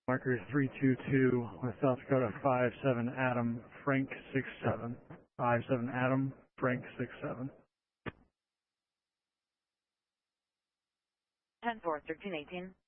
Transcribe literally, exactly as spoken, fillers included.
Marker three two two with South Dakota five seven Adam Frank six seven. five seven Adam Frank six seven. ten four, thirteen eighteen.